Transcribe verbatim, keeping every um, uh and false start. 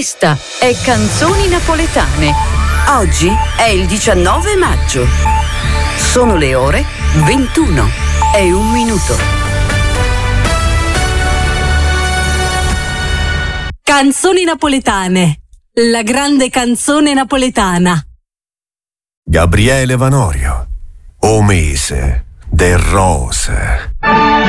Questa è Canzoni Napoletane. Oggi è il diciannove maggio. Sono le ore ventuno e un minuto. Canzoni napoletane. La grande canzone napoletana. Gabriele Vanorio. O mese de rose.